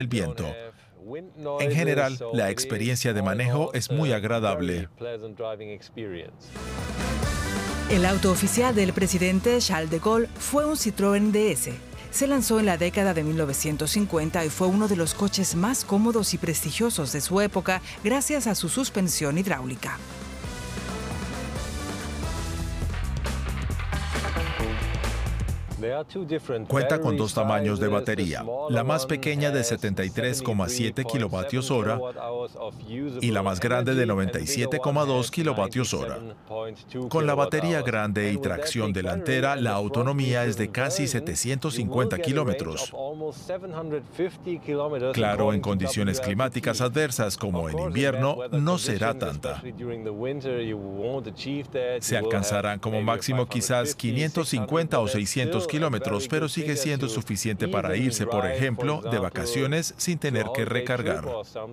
el viento. En general, la experiencia de manejo es muy agradable. El auto oficial del presidente Charles de Gaulle fue un Citroën DS. Se lanzó en la década de 1950 y fue uno de los coches más cómodos y prestigiosos de su época gracias a su suspensión hidráulica. Cuenta con dos tamaños de batería, la más pequeña de 73,7 kWh y la más grande de 97,2 kWh. Con la batería grande y tracción delantera, la autonomía es de casi 750 kilómetros. Claro, en condiciones climáticas adversas como en invierno, no será tanta. Se alcanzarán como máximo quizás 550 o 600 kilómetros, pero sigue siendo suficiente para irse, por ejemplo, de vacaciones sin tener que recargar.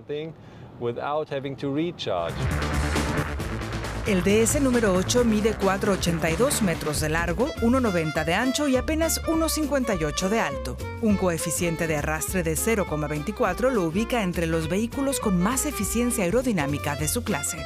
El DS número 8 mide 4,82 metros de largo, 1,90 de ancho y apenas 1,58 de alto. Un coeficiente de arrastre de 0,24 lo ubica entre los vehículos con más eficiencia aerodinámica de su clase.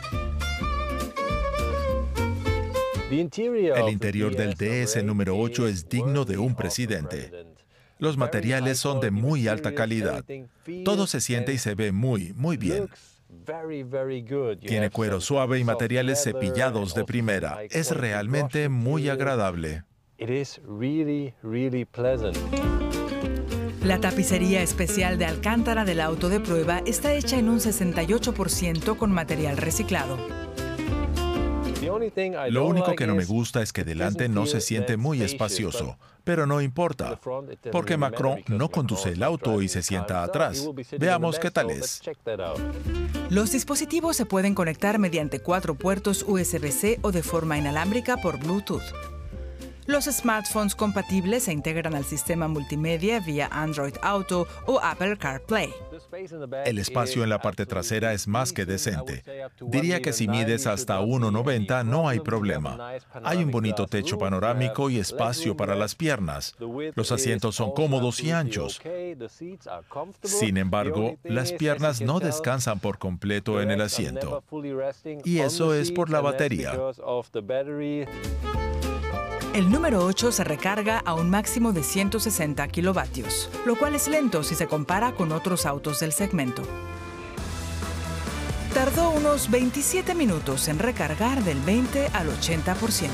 El interior del DS número 8 es digno de un presidente. Los materiales son de muy alta calidad. Todo se siente y se ve muy bien. Tiene cuero suave y materiales cepillados de primera. Es realmente muy agradable. La tapicería especial de alcántara del auto de prueba está hecha en un 68% con material reciclado. Lo único que no me gusta es que delante no se siente muy espacioso, pero no importa, porque Macron no conduce el auto y se sienta atrás. Veamos qué tal es. Los dispositivos se pueden conectar mediante 4 puertos USB-C o de forma inalámbrica por Bluetooth. Los smartphones compatibles se integran al sistema multimedia vía Android Auto o Apple CarPlay. El espacio en la parte trasera es más que decente. Diría que si mides hasta 1,90 no hay problema. Hay un bonito techo panorámico y espacio para las piernas. Los asientos son cómodos y anchos. Sin embargo, las piernas no descansan por completo en el asiento. Y eso es por la batería. El número 8 se recarga a un máximo de 160 kilovatios, lo cual es lento si se compara con otros autos del segmento. Tardó unos 27 minutos en recargar del 20 al 80%.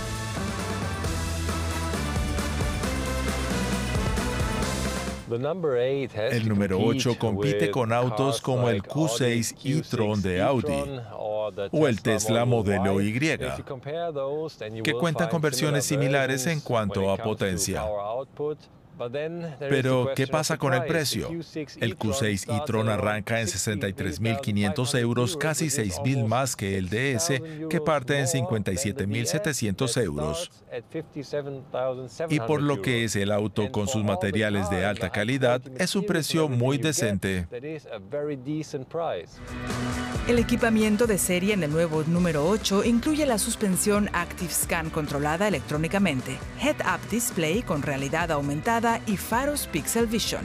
El número 8 compite con autos como el Q6 e-tron de Audi o el Tesla modelo Y, que cuentan con versiones similares en cuanto a potencia. Pero, ¿qué pasa con el precio? El Q6 e-tron arranca en 63.500 euros, casi 6.000 más que el DS, que parte en 57.700 euros. Y por lo que es el auto con sus materiales de alta calidad, es un precio muy decente. El equipamiento de serie en el nuevo número 8 incluye la suspensión Active Scan controlada electrónicamente, Head-Up Display con realidad aumentada y faros Pixel Vision.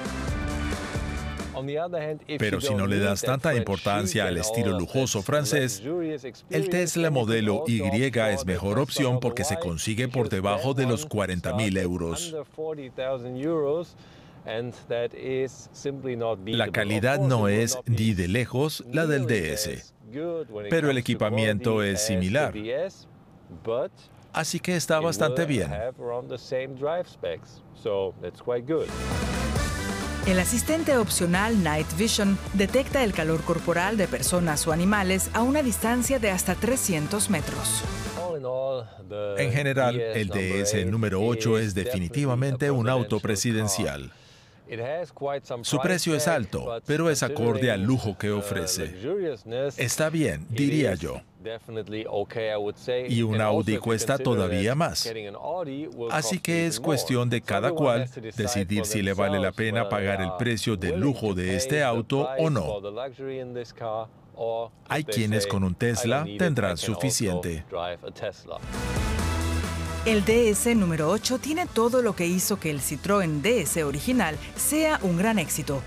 Pero si no le das tanta importancia al estilo lujoso francés, el Tesla modelo Y es mejor opción porque se consigue por debajo de los 40.000 euros. La calidad no es ni de lejos la del DS, pero el equipamiento es similar. Así que está bastante bien. El asistente opcional Night Vision detecta el calor corporal de personas o animales a una distancia de hasta 300 metros. En general, el DS número 8 es definitivamente un auto presidencial. Su precio es alto, pero es acorde al lujo que ofrece. Está bien, diría yo. Y un Audi cuesta todavía más. Así que es cuestión de cada cual decidir si le vale la pena pagar el precio del lujo de este auto o no. Hay quienes con un Tesla tendrán suficiente. El DS número 8 tiene todo lo que hizo que el Citroën DS original sea un gran éxito,